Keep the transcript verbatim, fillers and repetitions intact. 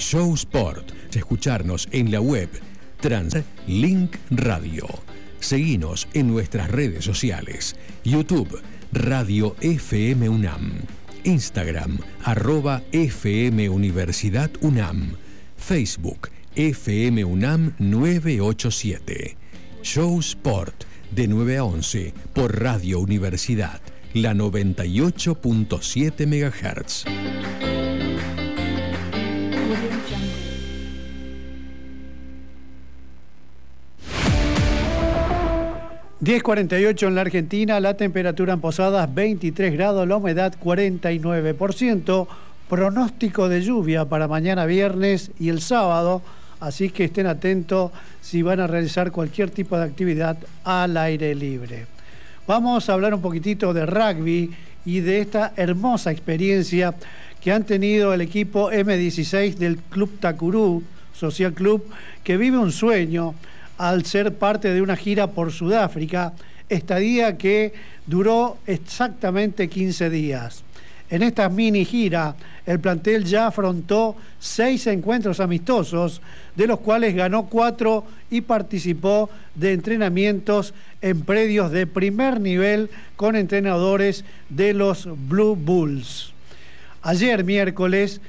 Show Sport. Escucharnos en la web Translink Radio. Seguinos en nuestras redes sociales. YouTube, Radio F M UNAM. Instagram, arroba F M Universidad UNAM. Facebook, F M UNAM nueve ocho siete. Show Sport, de nueve a once, por Radio Universidad, la noventa y ocho punto siete megahertz. diez cuarenta y ocho en la Argentina, la temperatura en Posadas veintitrés grados, la humedad cuarenta y nueve por ciento, pronóstico de lluvia para mañana viernes y el sábado, así que estén atentos si van a realizar cualquier tipo de actividad al aire libre. Vamos a hablar un poquitito de rugby y de esta hermosa experiencia que han tenido el equipo eme dieciséis del Club Takuru Social Club, que vive un sueño al ser parte de una gira por Sudáfrica, estadía que duró exactamente quince días. En esta mini gira, el plantel ya afrontó seis encuentros amistosos, de los cuales ganó cuatro y participó de entrenamientos en predios de primer nivel con entrenadores de los Blue Bulls. Ayer, miércoles,